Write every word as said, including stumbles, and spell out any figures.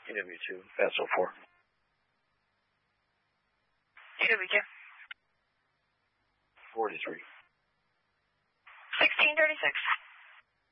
E W two, S O four. E W two. forty-three. sixteen thirty-six.